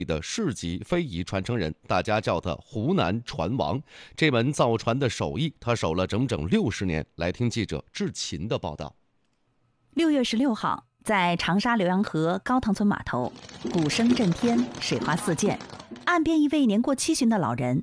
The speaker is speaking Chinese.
的市级非遗传承人，大家叫他湖南船王。这门造船的手艺，他守了整整60年。来听记者志勤的报道。 6月16号，在长沙浏阳河高塘村码头，鼓声震天，水花四溅，岸边一位年过70的老人